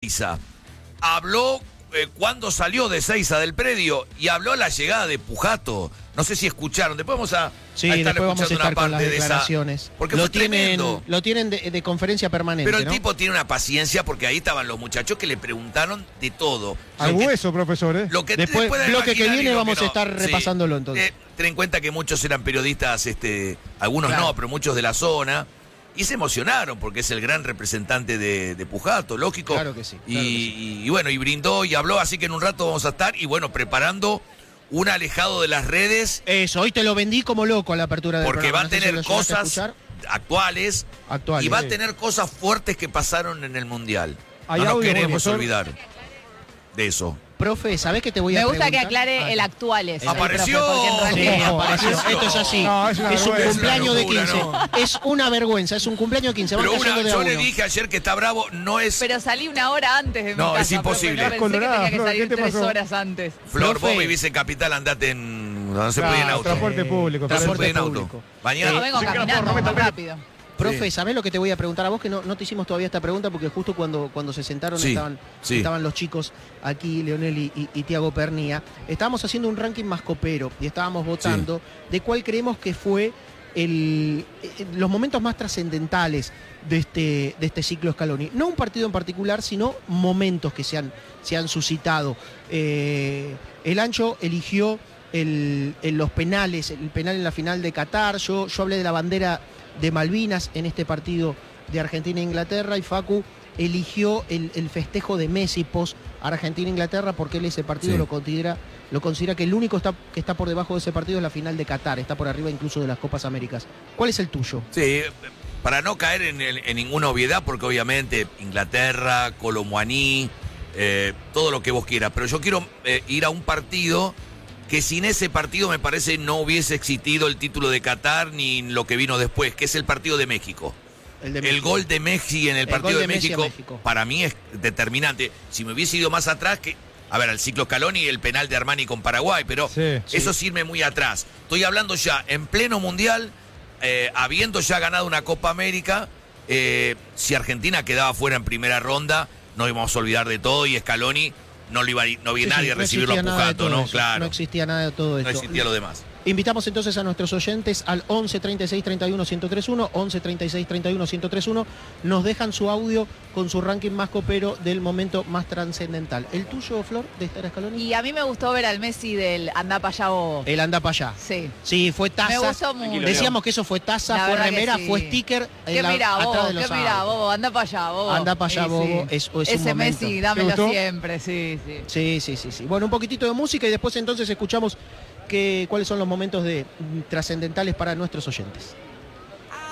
Ezeiza. Habló cuando salió de Ezeiza del predio y habló a la llegada de Pujato. No sé si escucharon. Después vamos a estar vamos a escuchando estar una parte con las de declaraciones. esa. Porque lo fue tremendo. Lo tienen de conferencia permanente, Pero el ¿no? tipo tiene una paciencia porque ahí estaban los muchachos que le preguntaron de todo. Al hueso, profesor, ¿eh? Lo que Después, pueda bloque que imaginar y viene, lo vamos que a estar repasándolo entonces. Ten en cuenta que muchos eran periodistas, algunos Claro. no, pero muchos de la zona. Y se emocionaron porque es el gran representante de Pujato, lógico. Claro que sí. Y bueno, y brindó y habló, así que en un rato vamos a estar, y bueno, preparando un alejado de las redes. Eso, hoy te lo vendí como loco a la apertura del Porque programa. va a No sé si tener lo llegaste a cosas escuchar. actuales y va a tener cosas fuertes que pasaron en el Mundial. ¿Hay No nos audio, queremos profesor? olvidar de eso. Profe, ¿sabés qué te voy a Me preguntar? gusta que aclare el actuales. Apareció. Sí, apareció. Esto es así. No, es una es un vergüenza. cumpleaños de Locura, 15. no. Es una vergüenza, es un cumpleaños de 15. Van Pero cayendo de a yo uno. le dije ayer que está bravo, no es... Pero salí una hora antes de mi No, casa. es imposible. Profe, Es no pensé colorada, que tenía que Flor, salir ¿qué te 3 pasó? horas antes. Flor, Profe. vos vivís en Capital, andate en... No se Claro, puede en auto. transporte público. No se Transporte puede en auto. público. Mañana... No, vengo sí, claro, caminando por más Romero. rápido. Profe, Sí. ¿sabés lo que te voy a preguntar a vos? Que no te hicimos todavía esta pregunta porque justo cuando se sentaron Sí, sí. estaban los chicos aquí, Leonel y Tiago Pernía. Estábamos haciendo un ranking mascopero y estábamos votando de cuál creemos que fue los momentos más trascendentales de este ciclo Scaloni. No un partido en particular, sino momentos que se han suscitado. El Ancho eligió los penales, el penal en la final de Qatar. Yo hablé de la bandera de Malvinas en este partido de Argentina e Inglaterra, y Facu eligió el festejo de Messi post Argentina-Inglaterra porque él ese partido Sí. lo considera que el único que está por debajo de ese partido es la final de Qatar, está por arriba incluso de las Copas Américas. ¿Cuál es el tuyo? Sí, para no caer en ninguna obviedad, porque obviamente Inglaterra, Colomuaní, todo lo que vos quieras, pero yo quiero ir a un partido que sin ese partido me parece no hubiese existido el título de Qatar ni lo que vino después, que es el partido de México. El gol de Messi en el partido gol de de Messi a México, México. para mí es determinante. Si me hubiese ido más atrás, al ciclo Scaloni y el penal de Armani con Paraguay, pero Sí. eso sirve muy atrás. Estoy hablando ya en pleno Mundial, habiendo ya ganado una Copa América, si Argentina quedaba fuera en primera ronda, no íbamos a olvidar de todo y Scaloni no vi Sí, nadie a no recibirlo a existía nada de Pujato, todo ¿no? eso. Claro. No existía nada de todo No esto. existía lo demás. Invitamos entonces a nuestros oyentes al 11 36 31 1031, 11 36 31 1031. Nos dejan su audio con su ranking más copero del momento más trascendental. ¿El tuyo, Flor, de estar a Scaloni? Y a mí me gustó ver al Messi del andá para allá bobo. El anda para allá. Sí. Sí, fue taza. Me gustó mucho. Decíamos que eso fue taza, La fue verdad que remera, sí. fue sticker. ¿Qué mirá, atrás bobo? de los ¿Qué mirá, autos. bobo? Anda para allá, bobo. Anda para allá, Sí, bobo. sí. Es un Ese momento. Messi, ¿Te dámelo gustó? siempre, sí. Sí. Bueno, un poquitito de música y después entonces escuchamos cuáles son los momentos trascendentales para nuestros oyentes.